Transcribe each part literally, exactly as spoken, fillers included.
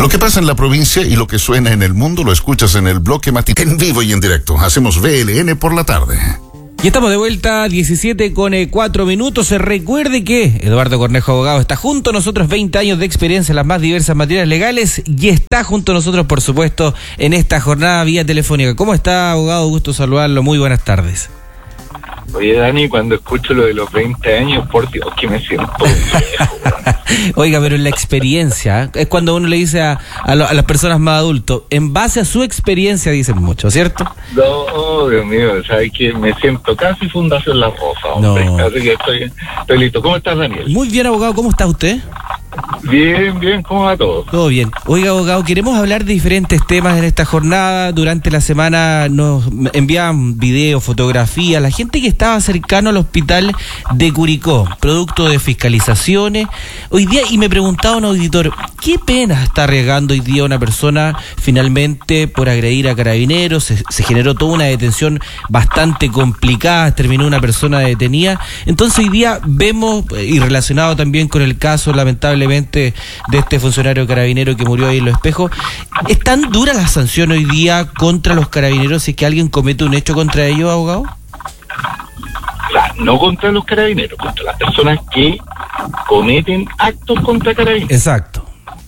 Lo que pasa en la provincia y lo que suena en el mundo lo escuchas en el bloque matutino, en vivo y en directo. Hacemos V L N por la tarde. Y estamos de vuelta, diecisiete con cuatro minutos. Se recuerde que Eduardo Cornejo, abogado, está junto a nosotros, veinte años de experiencia en las más diversas materias legales, y está junto a nosotros, por supuesto, en esta jornada vía telefónica. ¿Cómo está, abogado? Gusto saludarlo. Muy buenas tardes. Oye, Dani, cuando escucho lo de los veinte años, por Dios, que me siento viejo. Oiga, pero en la experiencia, es cuando uno le dice a, a, lo, a las personas más adultos, en base a su experiencia dicen mucho, ¿cierto? No, Dios mío, sabes que me siento casi Fundación La Rosa, hombre. No. Así que estoy, estoy listo. ¿Cómo estás, Daniel? Muy bien, abogado, ¿cómo está usted? Bien, bien, ¿cómo va todo? Todo bien. Oiga, abogado, queremos hablar de diferentes temas en esta jornada. Durante la semana nos envían videos, fotografías, la gente que estaba cercano al hospital de Curicó, producto de fiscalizaciones. Hoy día, y me preguntaba un auditor, ¿qué pena está arriesgando hoy día una persona finalmente por agredir a carabineros? Se, se generó toda una detención bastante complicada, terminó una persona detenida. Entonces hoy día vemos, y relacionado también con el caso lamentablemente de este funcionario carabinero que murió ahí en Los Espejos, ¿es tan dura la sanción hoy día contra los carabineros si es que alguien comete un hecho contra ellos, abogado? O sea, no contra los carabineros, contra las personas que cometen actos contra carabineros. Exacto.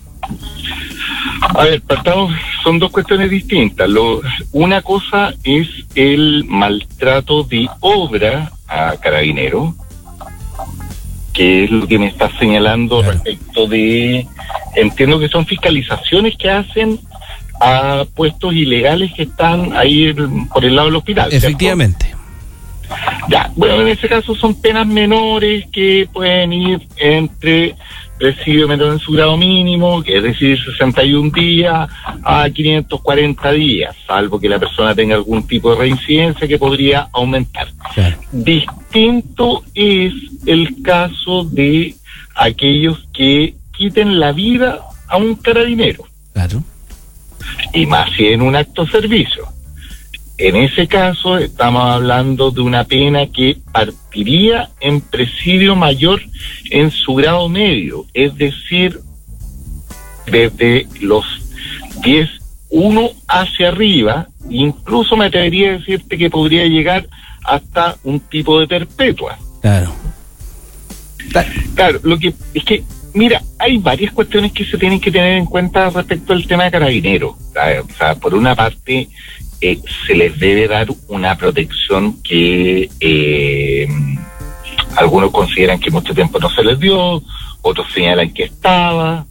A ver, partamos, son dos cuestiones distintas. Lo, una cosa es el maltrato de obra a carabineros, que es lo que me está señalando, claro, respecto de, entiendo que son fiscalizaciones que hacen a puestos ilegales que están ahí el, por el lado del hospital. Efectivamente. ¿Cierto? Ya, bueno, en ese caso son penas menores que pueden ir entre presidio menor en su grado mínimo, que es decir, sesenta y un días a quinientos cuarenta días, salvo que la persona tenga algún tipo de reincidencia que podría aumentar. Claro. Distinto es el caso de aquellos que quiten la vida a un carabinero. Claro. Y más si en un acto de servicio. En ese caso estamos hablando de una pena que partiría en presidio mayor en su grado medio, es decir, desde los diez uno hacia arriba, incluso me atrevería a decirte que podría llegar hasta un tipo de perpetua. Claro. Claro, lo que es que, mira, hay varias cuestiones que se tienen que tener en cuenta respecto al tema de carabineros. O sea, por una parte, Eh, se les debe dar una protección que eh, algunos consideran que mucho tiempo no se les dio, otros señalan que estaba,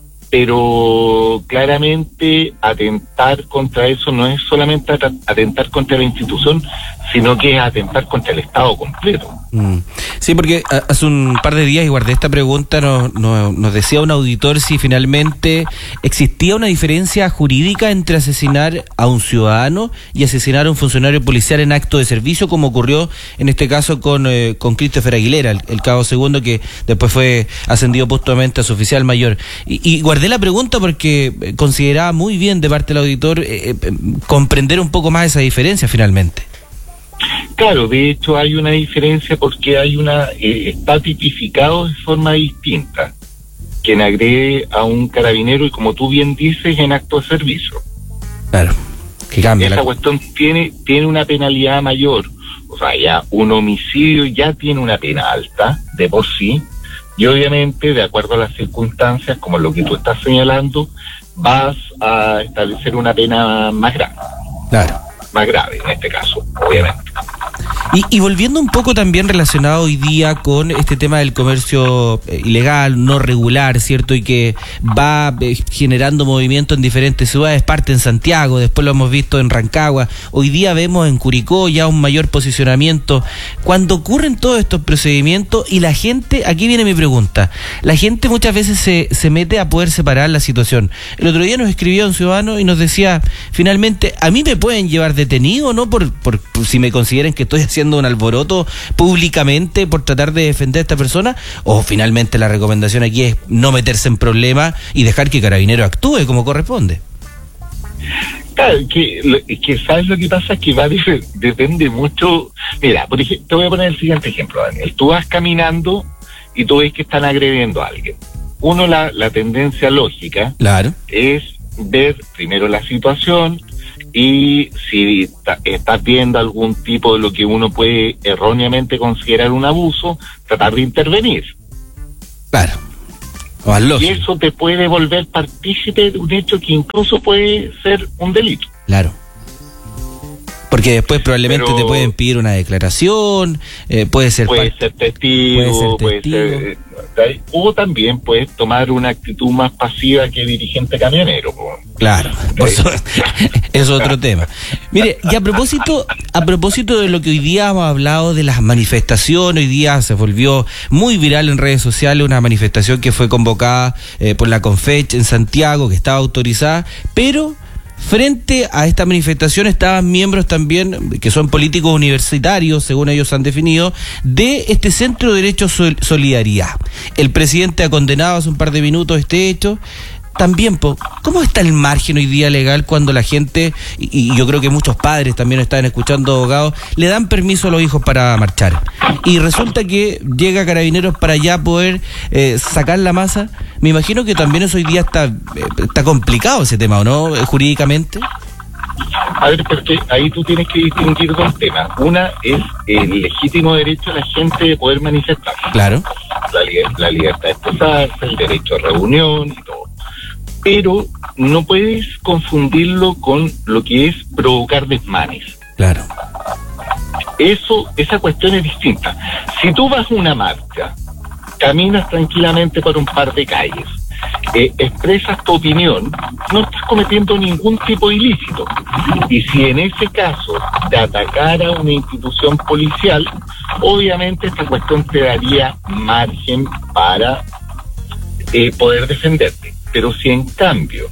pero claramente atentar contra eso no es solamente atentar contra la institución, sino que es atentar contra el Estado completo. Mm. Sí, porque hace un par de días, y guardé esta pregunta, nos, nos, nos decía un auditor si finalmente existía una diferencia jurídica entre asesinar a un ciudadano y asesinar a un funcionario policial en acto de servicio, como ocurrió en este caso con, eh, con Christopher Aguilera, el, el cabo segundo, que después fue ascendido póstumamente a su oficial mayor. Y, y guardé la pregunta porque consideraba muy bien de parte del auditor eh, eh, comprender un poco más esa diferencia finalmente. Claro, de hecho hay una diferencia porque hay una eh, está tipificado de forma distinta quien agrede a un carabinero y, como tú bien dices, en acto de servicio. Claro, que cambia. Esa la... cuestión tiene tiene una penalidad mayor, o sea, ya un homicidio ya tiene una pena alta de por sí, y obviamente de acuerdo a las circunstancias, como lo que tú estás señalando, vas a establecer una pena más grave. Claro. Más grave en este caso, obviamente. Y, y volviendo un poco también relacionado hoy día con este tema del comercio eh, ilegal, no regular, ¿cierto? Y que va eh, generando movimiento en diferentes ciudades, parte en Santiago, después lo hemos visto en Rancagua, hoy día vemos en Curicó ya un mayor posicionamiento. Cuando ocurren todos estos procedimientos y la gente, aquí viene mi pregunta, la gente muchas veces se, se mete a poder separar la situación. El otro día nos escribía un ciudadano y nos decía, finalmente, a mí me pueden llevar detenido, ¿no? Por, por, por si me consideran que estoy haciendo un alboroto públicamente por tratar de defender a esta persona, o finalmente la recomendación aquí es no meterse en problemas y dejar que Carabinero actúe como corresponde. Claro, que, que sabes lo que pasa es que va de, depende mucho. Mira, por ejemplo, te voy a poner el siguiente ejemplo, Daniel. Tú vas caminando y tú ves que están agrediendo a alguien. uno la, la tendencia lógica claro. es ver primero la situación y si ta, estás viendo algún tipo de lo que uno puede erróneamente considerar un abuso, tratar de intervenir. Claro. Y eso te puede volver partícipe de un hecho que incluso puede ser un delito. Claro. Porque después probablemente Pero, te pueden pedir una declaración, eh, puede ser puede parte, ser testigo, puede ser, puede ser eh, o también puedes tomar una actitud más pasiva que dirigente camionero. Claro, eso es otro tema. Mire, y a propósito, a propósito de lo que hoy día hemos hablado de las manifestaciones, hoy día se volvió muy viral en redes sociales una manifestación que fue convocada eh, por la Confech en Santiago, que estaba autorizada, pero frente a esta manifestación estaban miembros también, que son políticos universitarios, según ellos han definido, de este Centro de Derecho Sol- Solidaridad. El presidente ha condenado hace un par de minutos este hecho. También, ¿cómo está el margen hoy día legal cuando la gente, y, y yo creo que muchos padres también están escuchando abogados, le dan permiso a los hijos para marchar? Y resulta que llega Carabineros para ya poder eh, sacar la masa. Me imagino que también eso hoy día está, eh, está complicado ese tema, ¿o no? Jurídicamente. A ver, porque ahí tú tienes que distinguir dos temas. Una es el legítimo derecho de la gente de poder manifestarse. Claro. La, li- la libertad de expresarse, el derecho a reunión y todo. Pero no puedes confundirlo con lo que es provocar desmanes. Claro. Eso, esa cuestión es distinta. Si tú vas a una marcha, caminas tranquilamente por un par de calles, eh, expresas tu opinión, no estás cometiendo ningún tipo de ilícito. Y si en ese caso te atacara una institución policial, obviamente esta cuestión te daría margen para eh, poder defenderte. Pero si en cambio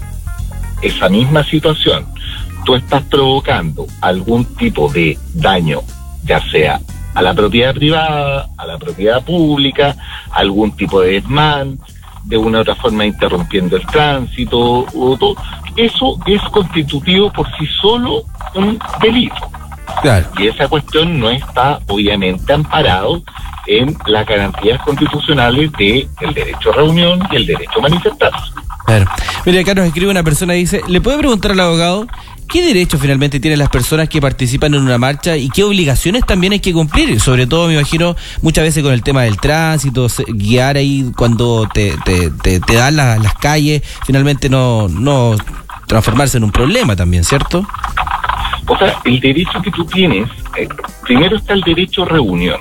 esa misma situación tú estás provocando algún tipo de daño, ya sea a la propiedad privada, a la propiedad pública, algún tipo de desmán, de una u otra forma interrumpiendo el tránsito, o todo, eso es constitutivo por sí solo un delito. Claro. Y esa cuestión no está obviamente amparado en las garantías constitucionales de el derecho a reunión y el derecho a manifestarse. Claro. Mira, acá nos escribe una persona y dice, ¿le puede preguntar al abogado qué derechos finalmente tienen las personas que participan en una marcha y qué obligaciones también hay que cumplir? Sobre todo, me imagino, muchas veces con el tema del tránsito, guiar ahí cuando te, te, te, te dan la, las calles, finalmente no, no transformarse en un problema también, ¿cierto? O sea, el derecho que tú tienes, eh, primero está el derecho a reunión.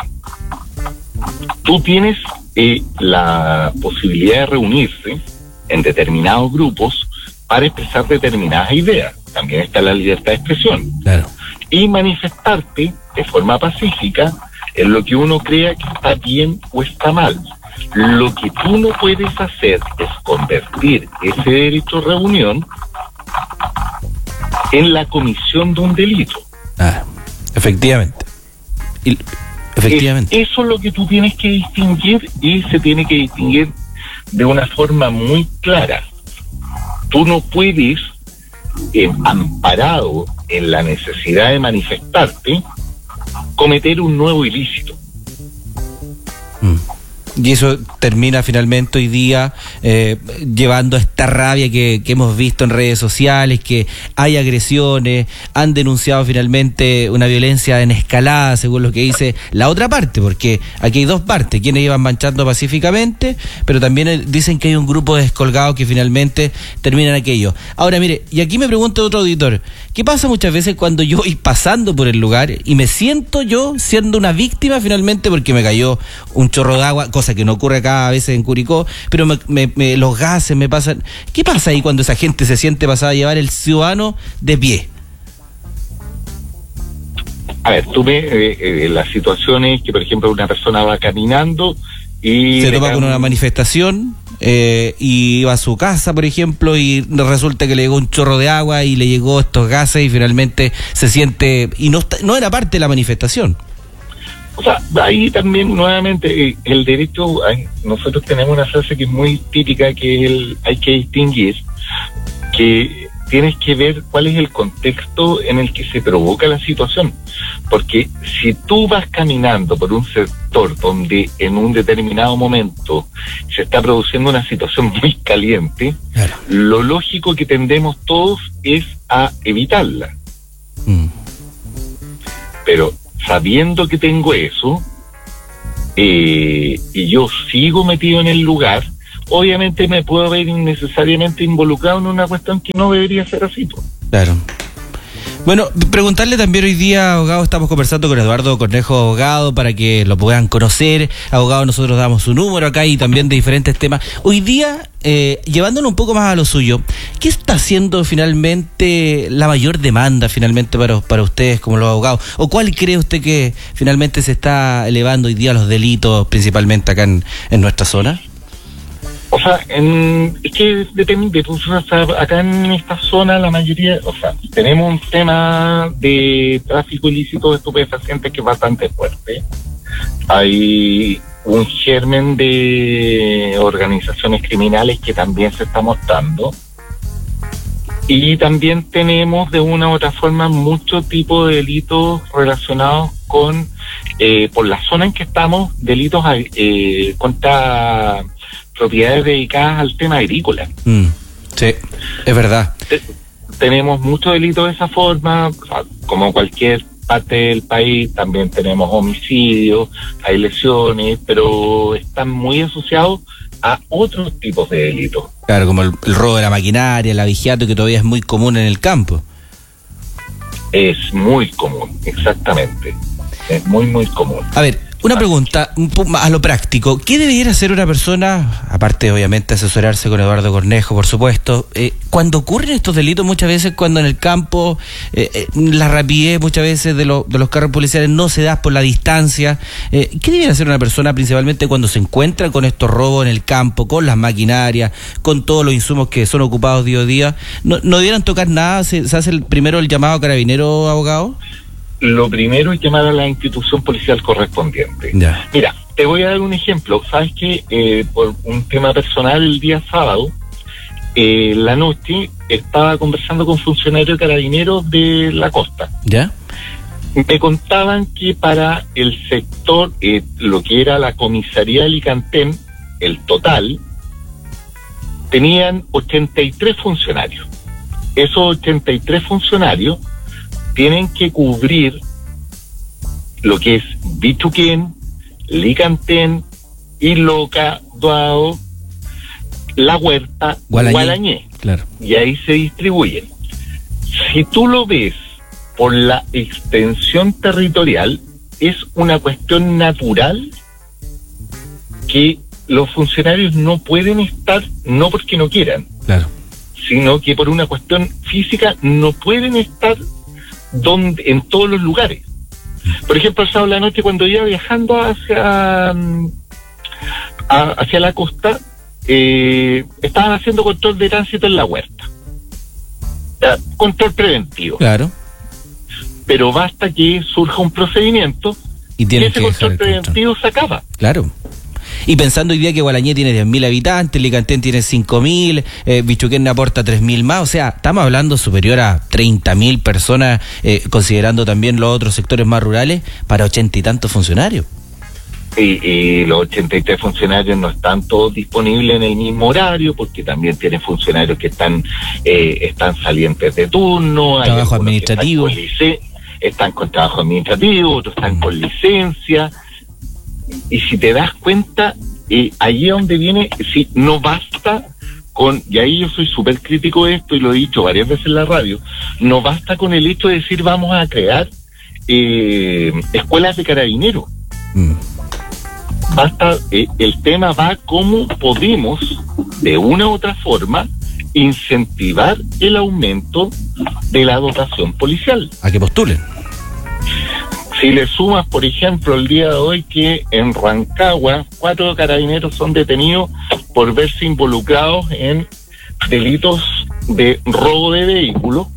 Tú tienes eh, la posibilidad de reunirse en determinados grupos para expresar determinadas ideas. También está la libertad de expresión. Claro. Y manifestarte de forma pacífica en lo que uno crea que está bien o está mal. Lo que tú no puedes hacer es convertir ese derecho a reunión en la comisión de un delito. Ah, efectivamente. Y, efectivamente. Es, eso es lo que tú tienes que distinguir y se tiene que distinguir de una forma muy clara. Tú no puedes, eh, amparado en la necesidad de manifestarte, cometer un nuevo ilícito. Mm. Y eso termina finalmente hoy día eh, llevando a esta rabia que, que hemos visto en redes sociales, que hay agresiones, han denunciado finalmente una violencia en escalada, según lo que dice la otra parte, porque aquí hay dos partes, quienes iban marchando pacíficamente, pero también dicen que hay un grupo de descolgados que finalmente terminan aquello. Ahora, mire, y aquí me pregunta otro auditor, ¿qué pasa muchas veces cuando yo voy pasando por el lugar y me siento yo siendo una víctima finalmente porque me cayó un chorro de agua, cosa que no ocurre acá a veces en Curicó, pero me, me, me, los gases me pasan? ¿Qué pasa ahí cuando esa gente se siente pasada a llevar el ciudadano de pie? A ver, tú ves eh, eh, las situaciones que, por ejemplo, una persona va caminando y se topa con una manifestación eh, y iba a su casa, por ejemplo, y resulta que le llegó un chorro de agua y le llegó estos gases y finalmente se siente, y no, está, no era parte de la manifestación. O sea, ahí también nuevamente eh, el derecho, hay, nosotros tenemos una frase que es muy típica, que el, hay que distinguir que tienes que ver cuál es el contexto en el que se provoca la situación. Porque si tú vas caminando por un sector donde en un determinado momento se está produciendo una situación muy caliente, claro, lo lógico que tendemos todos es a evitarla. Mm. Pero sabiendo que tengo eso, eh, y yo sigo metido en el lugar, obviamente me puedo ver innecesariamente involucrado en una cuestión que no debería ser así. Claro. Bueno, preguntarle también hoy día, abogado, estamos conversando con Eduardo Cornejo, abogado, para que lo puedan conocer. Abogado, nosotros damos su número acá y también de diferentes temas. Hoy día, eh, llevándolo un poco más a lo suyo, ¿qué está haciendo finalmente la mayor demanda finalmente para, para ustedes como los abogados? ¿O cuál cree usted que finalmente se está elevando hoy día los delitos, principalmente acá en, en nuestra zona? O sea, en, es que depende, pues, o sea, acá en esta zona la mayoría, o sea, tenemos un tema de tráfico ilícito de estupefacientes que es bastante fuerte. Hay un germen de organizaciones criminales que también se está mostrando. Y también tenemos de una u otra forma mucho tipo de delitos relacionados con, eh, por la zona en que estamos, delitos eh, contra propiedades dedicadas al tema agrícola. Mm, sí, es verdad. Te, tenemos muchos delitos de esa forma, como cualquier parte del país, también tenemos homicidios, hay lesiones, pero están muy asociados a otros tipos de delitos. Claro, como el, el robo de la maquinaria, el abigeato, que todavía es muy común en el campo. Es muy común, exactamente. Es muy, muy común. A ver, una pregunta, un poco más a lo práctico. ¿Qué debería hacer una persona, aparte obviamente asesorarse con Eduardo Cornejo, por supuesto, eh, cuando ocurren estos delitos muchas veces, cuando en el campo eh, eh, la rapidez muchas veces de, lo, de los carros policiales no se da por la distancia? Eh, ¿Qué debería hacer una persona principalmente cuando se encuentra con estos robos en el campo, con las maquinarias, con todos los insumos que son ocupados día a día? ¿No, no debieran tocar nada? ¿Se, se hace el, primero el llamado a carabinero, abogado? Lo primero es llamar a la institución policial correspondiente. Ya. Mira, te voy a dar un ejemplo. Sabes que eh, por un tema personal el día sábado, eh, la noche, estaba conversando con funcionarios carabineros de la costa. ¿Ya? Me contaban que para el sector, eh, lo que era la comisaría de Licantén, el total, tenían ochenta y tres funcionarios. Esos ochenta y tres funcionarios tienen que cubrir lo que es Bichuquén, Licantén, Iloca, Duao, La Huerta, Gualañé, Gualañé. Claro. Y ahí se distribuyen. Si tú lo ves por la extensión territorial, es una cuestión natural que los funcionarios no pueden estar, no porque no quieran, claro, sino que por una cuestión física no pueden estar donde, en todos los lugares. Por ejemplo, el sábado de la noche, cuando iba viajando hacia a, hacia la costa, eh, estaban haciendo control de tránsito en La Huerta. Eh, control preventivo. Claro. Pero basta que surja un procedimiento y, y ese control preventivo control. se acaba. Claro. Y pensando hoy día que Gualañé tiene diez mil habitantes, Licantén tiene cinco mil, eh, Bichuquén aporta tres mil más, o sea, estamos hablando superior a treinta mil personas, eh, considerando también los otros sectores más rurales, para ochenta y tantos funcionarios. Y, y los ochenta y tres funcionarios no están todos disponibles en el mismo horario, porque también tienen funcionarios que están eh, están salientes de turno, trabajo administrativo. Están con, lic- están con trabajo administrativo, otros están mm. con licencia. Y si te das cuenta, eh, allí es donde viene, si no basta con, y ahí yo soy súper crítico de esto y lo he dicho varias veces en la radio, no basta con el hecho de decir vamos a crear eh, escuelas de carabineros. Mm. Basta, eh, el tema va cómo podemos, de una u otra forma, incentivar el aumento de la dotación policial. A que postulen. Si le sumas, por ejemplo, el día de hoy que en Rancagua cuatro carabineros son detenidos por verse involucrados en delitos de robo de vehículos,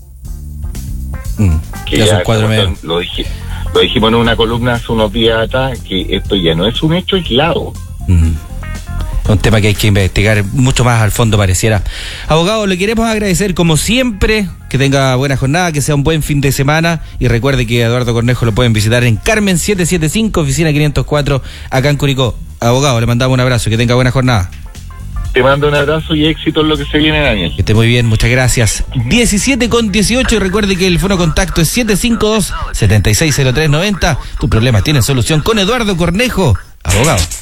mm, que ya, ya son cuatro meses. Lo, dij, lo dijimos en una columna hace unos días atrás, que esto ya no es un hecho aislado. Mm. un tema que hay que investigar mucho más al fondo, pareciera. Abogado, le queremos agradecer como siempre, que tenga buena jornada, que sea un buen fin de semana, y recuerde que a Eduardo Cornejo lo pueden visitar en Carmen setecientos setenta y cinco, oficina quinientos cuatro, acá en Curicó. Abogado, le mandamos un abrazo, que tenga buena jornada. Te mando un abrazo y éxito en lo que se viene, Daniel. Que esté muy bien, muchas gracias. diecisiete con dieciocho, y recuerde que el fono contacto es siete cinco dos, siete seis cero tres nueve cero. Tus problemas tienen solución con Eduardo Cornejo, abogado.